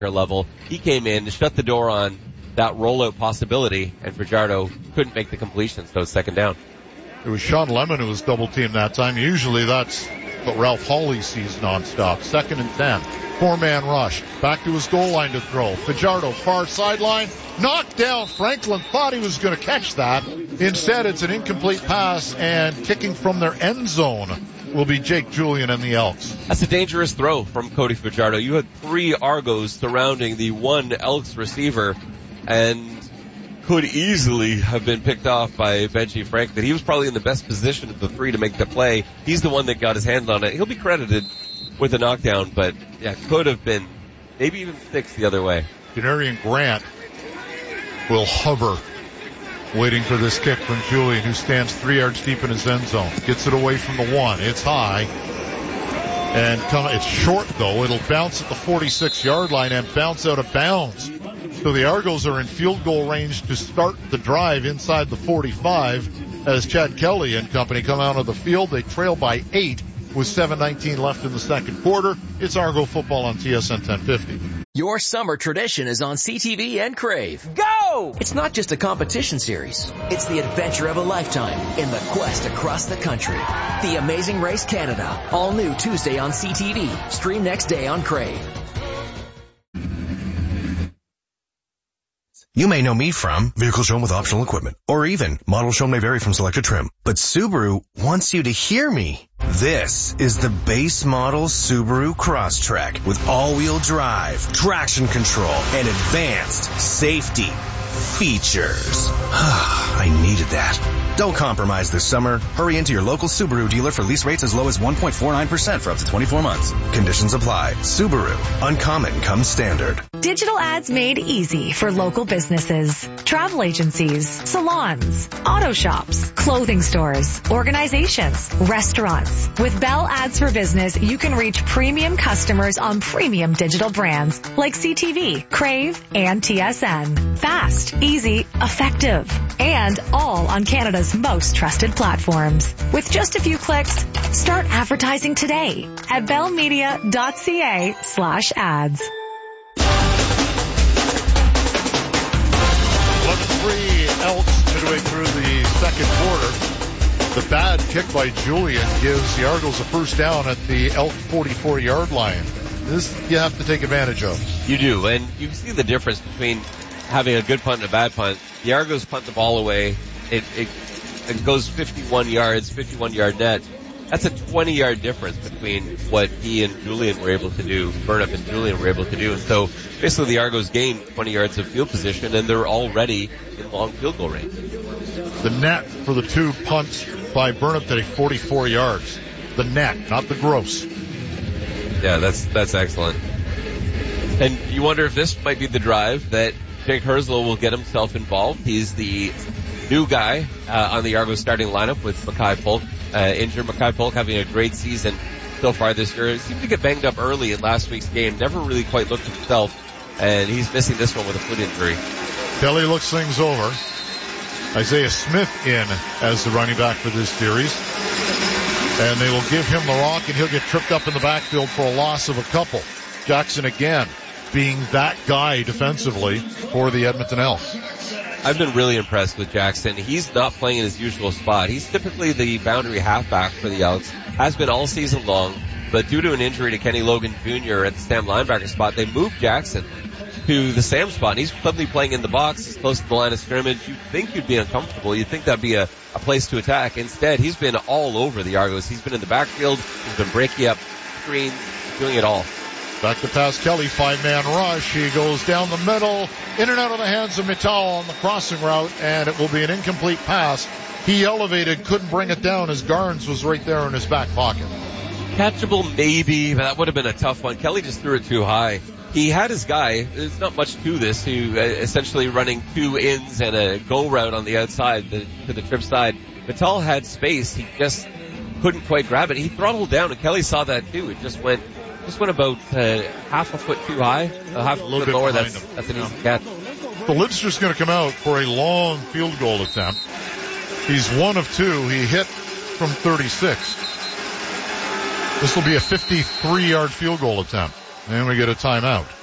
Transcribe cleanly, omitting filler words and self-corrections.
level. He came in to shut the door on that rollout possibility, and Fajardo couldn't make the completion, so it's second down. It was Sean Lemon who was double teamed that time. Usually that's what Ralph Hawley sees nonstop. 2nd and 10. 4-man rush. Back to his goal line to throw. Fajardo, far sideline. Knocked down. Franklin thought he was going to catch that. Instead, it's an incomplete pass, and kicking from their end zone will be Jake Julian and the Elks. That's a dangerous throw from Cody Fajardo. You had 3 Argos surrounding the 1 Elks receiver, and could easily have been picked off by Benji Franklin. He was probably in the best position of the 3 to make the play. He's the one that got his hands on it. He'll be credited with a knockdown, but yeah, could have been maybe even 6 the other way. Denarian Grant will hover, waiting for this kick from Julian, who stands 3 yards deep in his end zone. Gets it away from the 1. It's high. And it's short, though. It'll bounce at the 46-yard line and bounce out of bounds. So the Argos are in field goal range to start the drive inside the 45 as Chad Kelly and company come out of the field. They trail by 8 with 7:19 left in the second quarter. It's Argo football on TSN 1050. Your summer tradition is on CTV and Crave. Go! It's not just a competition series. It's the adventure of a lifetime in the quest across the country. The Amazing Race Canada. All new Tuesday on CTV. Stream next day on Crave. You may know me from vehicle shown with optional equipment, or even model shown may vary from selected trim. But Subaru wants you to hear me. This is the base model Subaru Crosstrek with all-wheel drive, traction control, and advanced safety features. I needed that. Don't compromise this summer. Hurry into your local Subaru dealer for lease rates as low as 1.49% for up to 24 months. Conditions apply. Subaru. Uncommon comes standard. Digital ads made easy for local businesses, travel agencies, salons, auto shops, clothing stores, organizations, restaurants. With Bell Ads for Business, you can reach premium customers on premium digital brands like CTV, Crave, and TSN. Fast, easy, effective, and all on Canada's most trusted platforms. With just a few clicks, start advertising today at bellmedia.ca/ads. 11-3 Elks midway through the second quarter. The bad kick by Julian gives the Argos a first down at the Elk 44-yard line. This you have to take advantage of. You do, and you see the difference between having a good punt and a bad punt. The Argos punt the ball away. It goes 51 yards, 51-yard net. That's a 20-yard difference between what he and Julian were able to do, Burnup and Julian were able to do. And so basically the Argos gained 20 yards of field position, and they're already in long field goal range. The net for the 2 punts by Burnup today, 44 yards. The net, not the gross. Yeah, that's excellent. And you wonder if this might be the drive that Jake Herzl will get himself involved. He's the new guy on the Argos starting lineup with Mackay Polk. Injured Mackay Polk having a great season so far this year. He seemed to get banged up early in last week's game. Never really quite looked himself, and he's missing this one with a foot injury. Kelly looks things over. Isaiah Smith in as the running back for this series. And they will give him the rock, and he'll get tripped up in the backfield for a loss of a couple. Jackson again being that guy defensively for the Edmonton Elks. I've been really impressed with Jackson. He's not playing in his usual spot. He's typically the boundary halfback for the Elks, has been all season long, but due to an injury to Kenny Logan Jr. at the Sam linebacker spot, they moved Jackson to the Sam spot. He's suddenly playing in the box. He's close to the line of scrimmage. You'd think you'd be uncomfortable. You'd think that'd be a place to attack. Instead, he's been all over the Argos. He's been in the backfield. He's been breaking up screens, doing it all. Back to pass Kelly, 5-man rush. He goes down the middle, in and out of the hands of Mittal on the crossing route, and it will be an incomplete pass. He elevated, couldn't bring it down as Garnes was right there in his back pocket. Catchable maybe, but that would have been a tough one. Kelly just threw it too high. He had his guy, there's not much to this, who essentially running 2 ins and a go route on the outside to the trip side. Mittal had space, he just couldn't quite grab it. He throttled down, and Kelly saw that too. It just went about half a foot too high, half a foot lower. That's an easy catch. The Lidster's going to come out for a long field goal attempt. He's 1 of 2. He hit from 36. This will be a 53-yard field goal attempt. And we get a timeout.